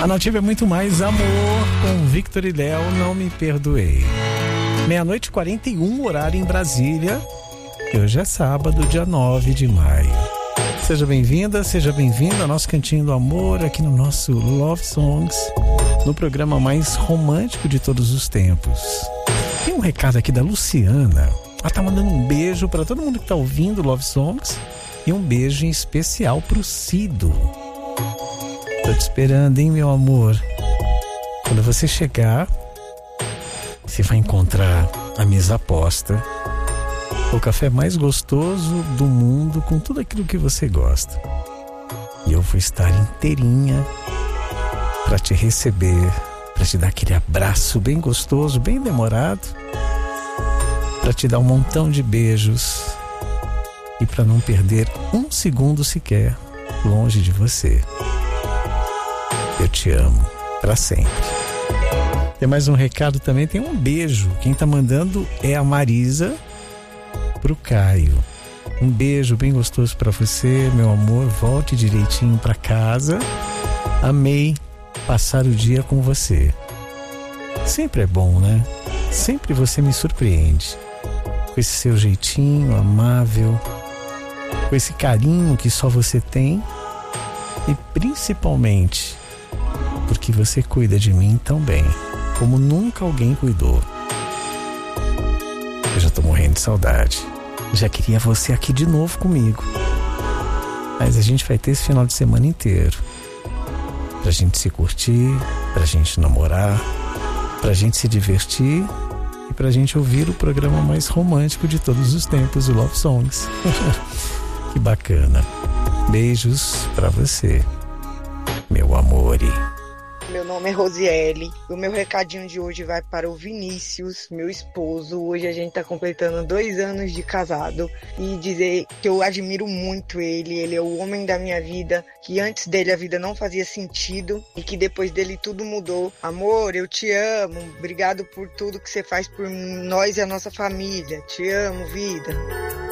A Nativa é muito mais amor, com Victor e Léo, Não Me Perdoei. 00:41, horário em Brasília. E hoje é sábado, dia 9 de maio. Seja bem-vinda, seja bem-vindo ao nosso Cantinho do Amor, aqui no nosso Love Songs, no programa mais romântico de todos os tempos. Tem um recado aqui da Luciana. Ela tá mandando um beijo para todo mundo que tá ouvindo Love Songs e um beijo em especial pro Cido. Tô te esperando, hein, meu amor? Quando você chegar, você vai encontrar a mesa posta, o café mais gostoso do mundo, com tudo aquilo que você gosta. E eu vou estar inteirinha para te receber, para te dar aquele abraço bem gostoso, bem demorado, para te dar um montão de beijos e para não perder um segundo sequer longe de você. Eu te amo para sempre. Tem mais um recado também, tem um beijo. Quem tá mandando é a Marisa pro Caio. Um beijo bem gostoso para você, meu amor. Volte direitinho para casa. Amei passar o dia com você. Sempre é bom, né? Sempre você me surpreende. Com esse seu jeitinho amável, com esse carinho que só você tem e principalmente porque você cuida de mim tão bem, como nunca alguém cuidou. Eu já tô morrendo de saudade. Já queria você aqui de novo comigo. Mas a gente vai ter esse final de semana inteiro pra gente se curtir, pra gente namorar, pra gente se divertir e pra gente ouvir o programa mais romântico de todos os tempos, o Love Songs. Que bacana. Beijos pra você, meu amor. Meu nome é Rosiele. O meu recadinho de hoje vai para o Vinícius, meu esposo. Hoje a gente tá completando 2 anos de casado. E dizer que eu admiro muito ele. Ele é o homem da minha vida. Que antes dele a vida não fazia sentido. E que depois dele tudo mudou. Amor, eu te amo. Obrigado por tudo que você faz por nós e a nossa família. Te amo, vida.